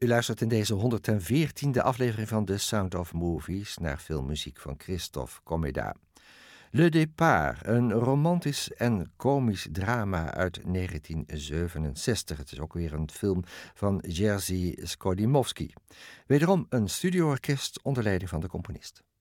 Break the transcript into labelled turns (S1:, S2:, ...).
S1: U luistert in deze 114e aflevering van The Sound of Movies naar filmmuziek van Christophe Comeda. Le Départ, een romantisch en komisch drama uit 1967. Het is ook weer een film van Jerzy Skolimowski. Wederom een studioorkest onder leiding van de componist.